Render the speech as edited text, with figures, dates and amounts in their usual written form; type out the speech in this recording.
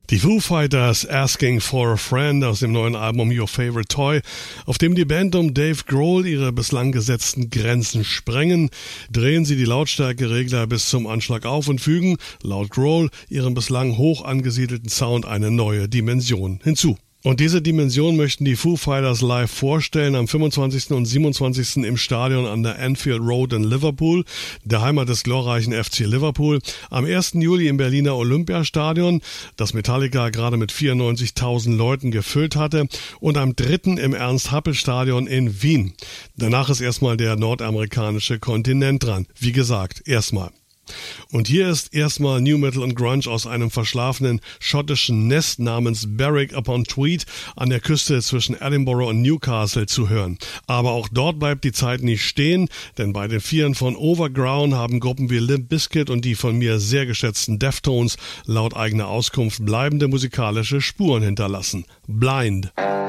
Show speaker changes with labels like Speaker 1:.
Speaker 1: Die Foo Fighters Asking for a Friend aus dem neuen Album Your Favorite Toy, auf dem die Band um Dave Grohl ihre bislang gesetzten Grenzen sprengen, drehen sie die Lautstärkeregler bis zum Anschlag auf und fügen, laut Grohl, ihrem bislang hoch angesiedelten Sound eine neue Dimension hinzu. Und diese Dimension möchten die Foo Fighters live vorstellen am 25. und 27. im Stadion an der Anfield Road in Liverpool, der Heimat des glorreichen FC Liverpool, am 1. Juli im Berliner Olympiastadion, das Metallica gerade mit 94.000 Leuten gefüllt hatte, und am 3. im Ernst-Happel-Stadion in Wien. Danach ist erstmal der nordamerikanische Kontinent dran. Wie gesagt, erstmal. Und hier ist erstmal New Metal und Grunge aus einem verschlafenen schottischen Nest namens Berwick-upon-Tweed an der Küste zwischen Edinburgh und Newcastle zu hören. Aber auch dort bleibt die Zeit nicht stehen, denn bei den Vieren von Overground haben Gruppen wie Limp Bizkit und die von mir sehr geschätzten Deftones laut eigener Auskunft bleibende musikalische Spuren hinterlassen. Blind.